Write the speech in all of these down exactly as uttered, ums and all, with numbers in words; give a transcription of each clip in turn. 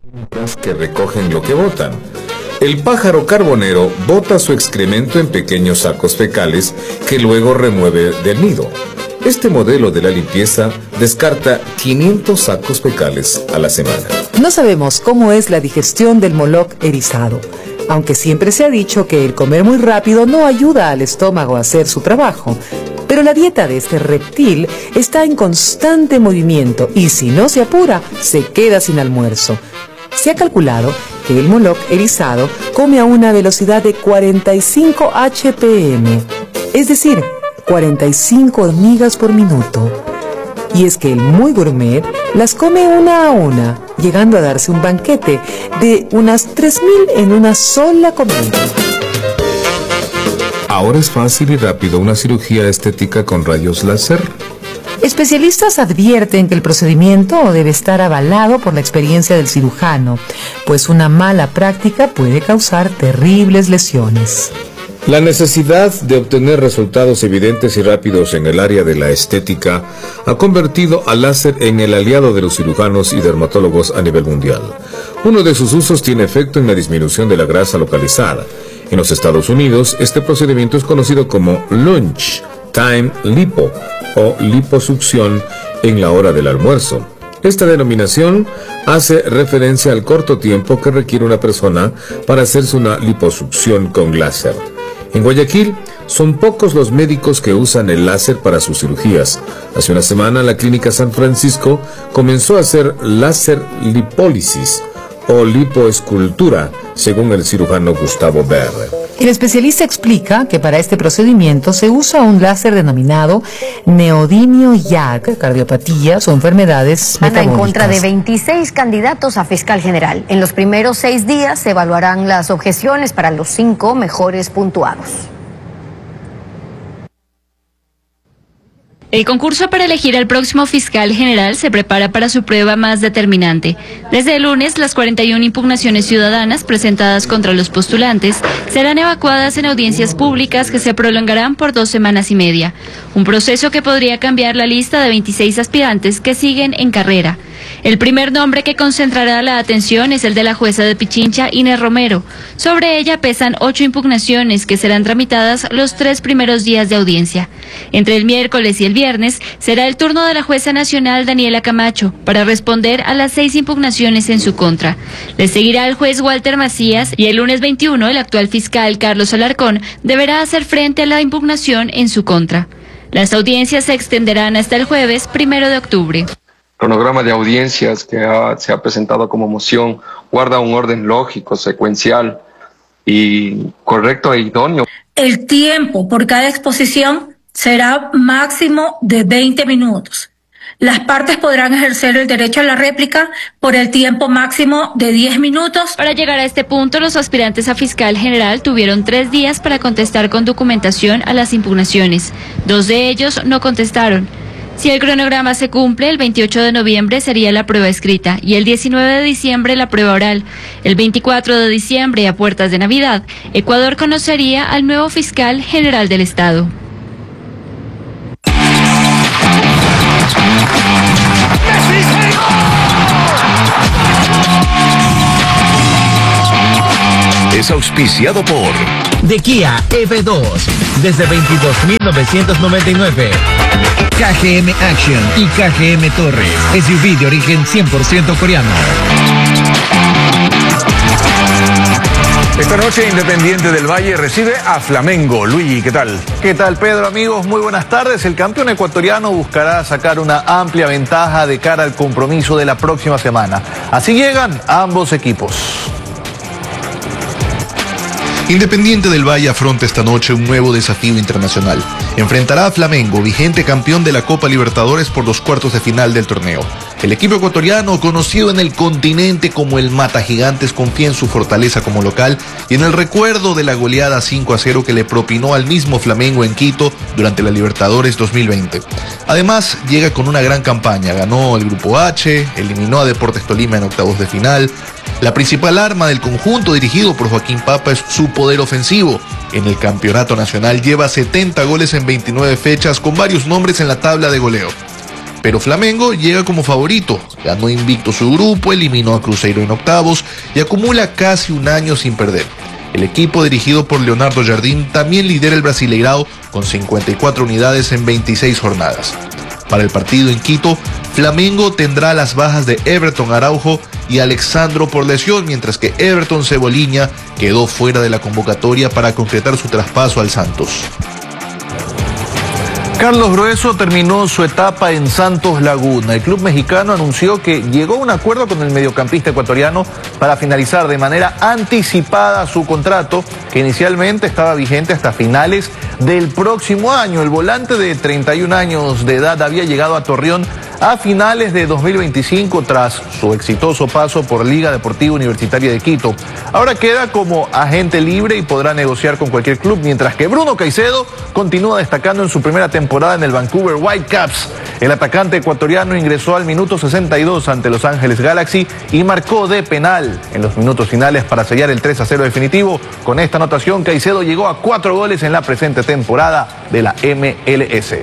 que recogen lo que botan. El pájaro carbonero bota su excremento en pequeños sacos fecales que luego remueve del nido. Este modelo de la limpieza descarta quinientos sacos fecales a la semana. No sabemos cómo es la digestión del moloc erizado, aunque siempre se ha dicho que el comer muy rápido no ayuda al estómago a hacer su trabajo. Pero la dieta de este reptil está en constante movimiento y si no se apura, se queda sin almuerzo. Se ha calculado que el moloc erizado come a una velocidad de cuarenta y cinco H P M, es decir, cuarenta y cinco hormigas por minuto. Y es que el muy gourmet las come una a una, llegando a darse un banquete de unas tres mil en una sola comida. Ahora es fácil y rápido una cirugía estética con rayos láser. Especialistas advierten que el procedimiento debe estar avalado por la experiencia del cirujano, pues una mala práctica puede causar terribles lesiones. La necesidad de obtener resultados evidentes y rápidos en el área de la estética ha convertido al láser en el aliado de los cirujanos y dermatólogos a nivel mundial. Uno de sus usos tiene efecto en la disminución de la grasa localizada. En los Estados Unidos, este procedimiento es conocido como Lunch Time Lipo o liposucción en la hora del almuerzo. Esta denominación hace referencia al corto tiempo que requiere una persona para hacerse una liposucción con láser. En Guayaquil, son pocos los médicos que usan el láser para sus cirugías. Hace una semana, la Clínica San Francisco comenzó a hacer láser lipólisis o lipoescultura, según el cirujano Gustavo Berre. El especialista explica que para este procedimiento se usa un láser denominado neodimio Y A C, cardiopatías o enfermedades Ana, metabólicas. en contra de veintiséis candidatos a fiscal general. En los primeros seis días se evaluarán las objeciones para los cinco mejores puntuados. El concurso para elegir al próximo fiscal general se prepara para su prueba más determinante. Desde el lunes, las cuarenta y una impugnaciones ciudadanas presentadas contra los postulantes serán evacuadas en audiencias públicas que se prolongarán por dos semanas y media. Un proceso que podría cambiar la lista de veintiséis aspirantes que siguen en carrera. El primer nombre que concentrará la atención es el de la jueza de Pichincha, Inés Romero. Sobre ella pesan ocho impugnaciones que serán tramitadas los tres primeros días de audiencia. Entre el miércoles y el viernes será el turno de la jueza nacional Daniela Camacho para responder a las seis impugnaciones en su contra. Le seguirá el juez Walter Macías y el lunes veintiuno el actual fiscal Carlos Alarcón deberá hacer frente a la impugnación en su contra. Las audiencias se extenderán hasta el jueves primero de octubre. El cronograma de audiencias que ha, se ha presentado como moción guarda un orden lógico, secuencial y correcto e idóneo. El tiempo por cada exposición será máximo de veinte minutos. Las partes podrán ejercer el derecho a la réplica por el tiempo máximo de diez minutos. Para llegar a este punto, los aspirantes a fiscal general tuvieron tres días para contestar con documentación a las impugnaciones. Dos de ellos no contestaron. Si el cronograma se cumple, el veintiocho de noviembre sería la prueba escrita y el diecinueve de diciembre la prueba oral. El veinticuatro de diciembre, a puertas de Navidad, Ecuador conocería al nuevo fiscal general del Estado. Es auspiciado por de Kia E V dos desde veintidós mil novecientos noventa y nueve. K G M Action y K G M Torres, S U V de origen cien por ciento coreano. Esta noche Independiente del Valle recibe a Flamengo. Luigi, ¿qué tal? ¿Qué tal, Pedro? Amigos, muy buenas tardes. El campeón ecuatoriano buscará sacar una amplia ventaja de cara al compromiso de la próxima semana. Así llegan ambos equipos. Independiente del Valle afronta esta noche un nuevo desafío internacional. Enfrentará a Flamengo, vigente campeón de la Copa Libertadores por los cuartos de final del torneo. El equipo ecuatoriano, conocido en el continente como el Mata Gigantes, confía en su fortaleza como local y en el recuerdo de la goleada cinco a cero que le propinó al mismo Flamengo en Quito durante la Libertadores dos mil veinte. Además, llega con una gran campaña. Ganó el Grupo H, eliminó a Deportes Tolima en octavos de final. La principal arma del conjunto dirigido por Joaquín Papa es su poder ofensivo. En el campeonato nacional lleva setenta goles en veintinueve fechas, con varios nombres en la tabla de goleo. Pero Flamengo llega como favorito, ganó invicto su grupo, eliminó a Cruzeiro en octavos y acumula casi un año sin perder. El equipo dirigido por Leonardo Jardim también lidera el Brasileirao con cincuenta y cuatro unidades en veintiséis jornadas. Para el partido en Quito, Flamengo tendrá las bajas de Everton Araujo y Alexandro por lesión, mientras que Everton Cebolinha quedó fuera de la convocatoria para concretar su traspaso al Santos. Carlos Grueso terminó su etapa en Santos Laguna. El club mexicano anunció que llegó a un acuerdo con el mediocampista ecuatoriano para finalizar de manera anticipada su contrato, que inicialmente estaba vigente hasta finales del próximo año. El volante de treinta y un años de edad había llegado a Torreón a finales de dos mil veinticinco tras su exitoso paso por Liga Deportiva Universitaria de Quito. Ahora queda como agente libre y podrá negociar con cualquier club, mientras que Bruno Caicedo continúa destacando en su primera temporada en el Vancouver Whitecaps. El atacante ecuatoriano ingresó al minuto sesenta y dos ante Los Ángeles Galaxy y marcó de penal en los minutos finales para sellar el tres a cero definitivo. Con esta anotación, Caicedo llegó a cuatro goles en la presente temporada de la M L S.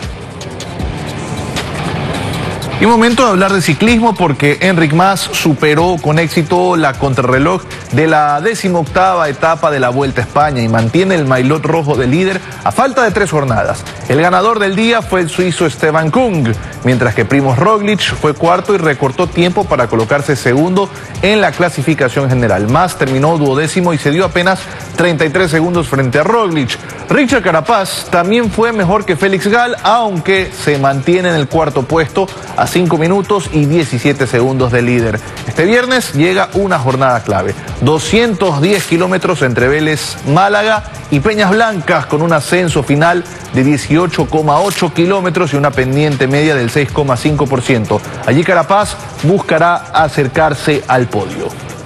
Y momento de hablar de ciclismo, porque Enric Mas superó con éxito la contrarreloj de la decimoctava etapa de la Vuelta a España y mantiene el maillot rojo de líder a falta de tres jornadas. El ganador del día fue el suizo Esteban Kung, mientras que Primož Roglič fue cuarto y recortó tiempo para colocarse segundo en la clasificación general. Mas terminó duodécimo y se dio apenas treinta y tres segundos frente a Roglič. Richard Carapaz también fue mejor que Félix Gall, aunque se mantiene en el cuarto puesto a cinco minutos y diecisiete segundos de líder. Este viernes llega una jornada clave. doscientos diez kilómetros entre Vélez, Málaga y Peñas Blancas, con un ascenso final de dieciocho coma ocho kilómetros y una pendiente media del seis coma cinco por ciento. Allí Carapaz buscará acercarse al podio.